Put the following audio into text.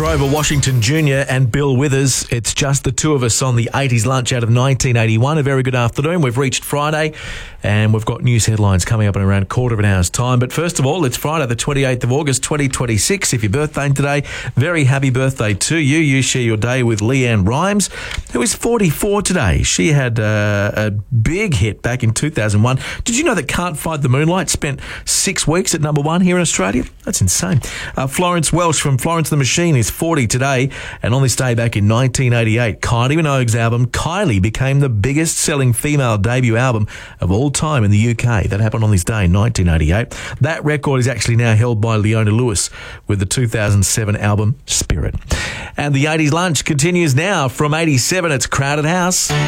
Grover Washington Jr. and Bill Withers. It's just the two of us on the 80s lunch out of 1981. A very good afternoon. We've reached Friday and we've got news headlines coming up in around a quarter of an hour's time. But first of all, it's Friday the 28th of August 2026. If you're birthday today, very happy birthday to you. You share your day with Leanne Rimes, who is 44 today. She had a big hit back in 2001. Did you know that Can't Fight the Moonlight spent 6 weeks at number one here in Australia? That's insane. Florence Welch from Florence the Machine is 40 today, and on this day back in 1988, Kylie Minogue's album Kylie became the biggest selling female debut album of all time in the UK. That happened on this day in 1988. That record is actually now held by Leona Lewis with the 2007 album Spirit. And the 80s lunch continues now from 87. It's Crowded House.